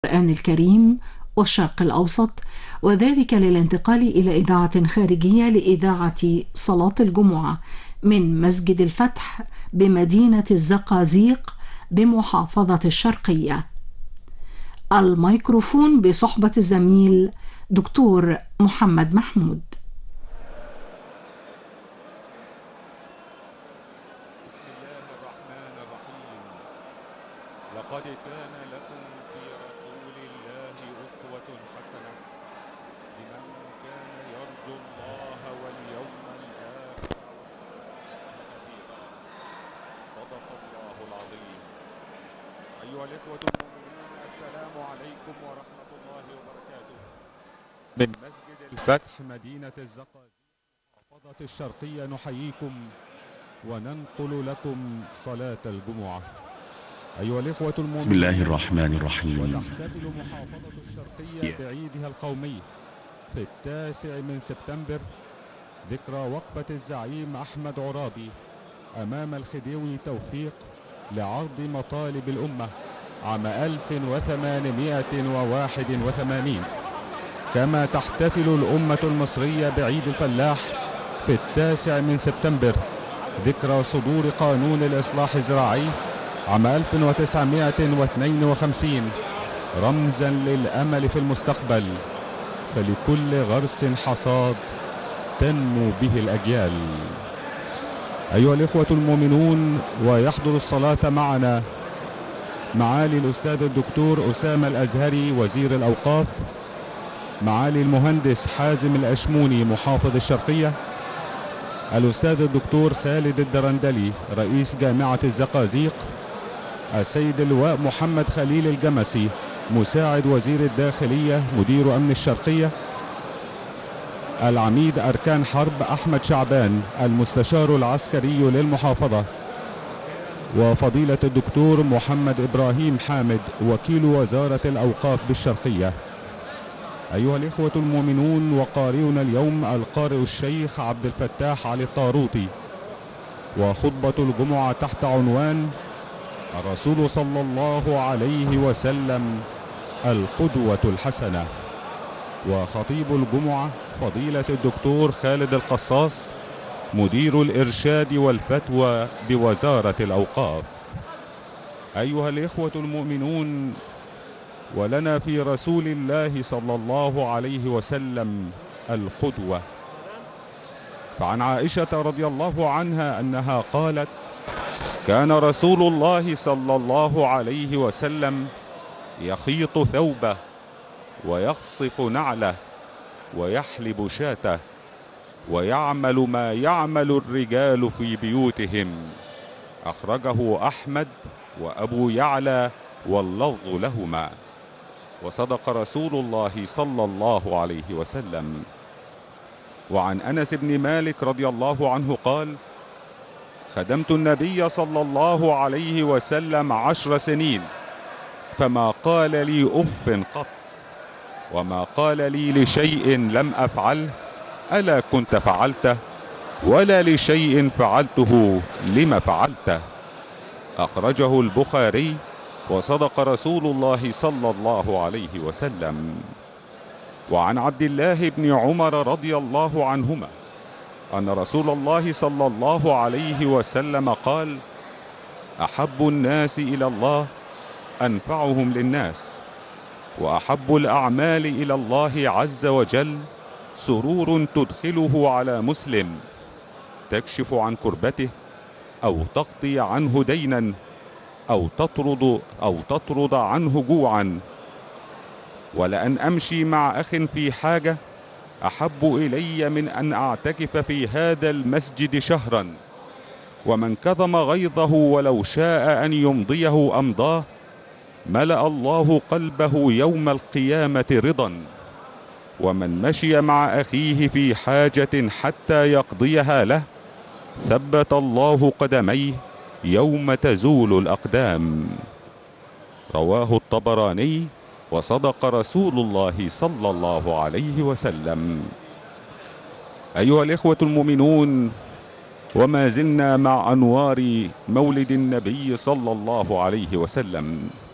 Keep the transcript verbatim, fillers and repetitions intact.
القرآن الكريم والشرق الأوسط، وذلك للانتقال إلى إذاعة خارجية لإذاعة صلاة الجمعة من مسجد الفتح بمدينة الزقازيق بمحافظة الشرقية. الميكروفون بصحبة الزميل دكتور محمد محمود. بسم الله الرحمن الرحيم. لقد كان لكم في رسول الله أسوة حسنة لمن كان يرجو الله واليوم الآخر كثيرا. صدق الله العظيم. أيها الإخوة المؤمنون، السلام عليكم ورحمة الله وبركاته. من مسجد الفتح مدينة الزقازيق محافظة الشرقية نحييكم وننقل لكم صلاة الجمعة. أيها الإخوة المؤمنون، بسم الله الرحمن الرحيم. وتحتفل محافظة الشرقية بعيدها القومي في التاسع من سبتمبر ذكرى وقفة الزعيم أحمد عرابي أمام الخديوي توفيق لعرض مطالب الأمة عام ألف وثمانمائة وواحد وثمانين. كما تحتفل الأمة المصرية بعيد الفلاح في التاسع من سبتمبر ذكرى صدور قانون الإصلاح الزراعي عام ألف وتسعمائة واثنين وخمسين رمزا للأمل في المستقبل، فلكل غرس حصاد تنمو به الأجيال. أيها الإخوة المؤمنون، ويحضر الصلاة معنا معالي الأستاذ الدكتور أسامة الأزهري وزير الأوقاف، معالي المهندس حازم الأشموني محافظ الشرقية، الأستاذ الدكتور خالد الدرندلي رئيس جامعة الزقازيق، السيد اللواء محمد خليل الجمسي مساعد وزير الداخلية مدير أمن الشرقية، العميد أركان حرب أحمد شعبان المستشار العسكري للمحافظة، وفضيلة الدكتور محمد إبراهيم حامد وكيل وزارة الأوقاف بالشرقية. أيها الإخوة المؤمنون، وقارئنا اليوم القارئ الشيخ عبد الفتاح علي الطاروطي، وخطبة الجمعة تحت عنوان الرسول صلى الله عليه وسلم القدوة الحسنة. وخطيب الجمعة فضيلة الدكتور خالد القصاص مدير الإرشاد والفتوى بوزارة الأوقاف. أيها الإخوة المؤمنون، ولنا في رسول الله صلى الله عليه وسلم القدوة. فعن عائشة رضي الله عنها أنها قالت: كان رسول الله صلى الله عليه وسلم يخيط ثوبه ويخصف نعله ويحلب شاته ويعمل ما يعمل الرجال في بيوتهم. أخرجه أحمد وأبو يعلى واللفظ لهما. وصدق رسول الله صلى الله عليه وسلم. وعن أنس بن مالك رضي الله عنه قال: خدمت النبي صلى الله عليه وسلم عشر سنين فما قال لي أف قط، وما قال لي لشيء لم أفعله ألا كنت فعلته، ولا لشيء فعلته لم فعلته. أخرجه البخاري. وصدق رسول الله صلى الله عليه وسلم. وعن عبد الله بن عمر رضي الله عنهما أن رسول الله صلى الله عليه وسلم قال: أحب الناس إلى الله أنفعهم للناس، وأحب الأعمال إلى الله عز وجل سرور تدخله على مسلم تكشف عن كربته أو تقضي عنه دينا أو تطرد أو تطرد عنه جوعا. ولأن أمشي مع أخ في حاجة أحب إلي من أن أعتكف في هذا المسجد شهرا. ومن كظم غيظه ولو شاء أن يمضيه أمضاه ملأ الله قلبه يوم القيامة رضا. ومن مشي مع أخيه في حاجة حتى يقضيها له ثبت الله قدميه يوم تزول الأقدام. رواه الطبراني. وصدق رسول الله صلى الله عليه وسلم. أيها الإخوة المؤمنون، وما زلنا مع أنوار مولد النبي صلى الله عليه وسلم.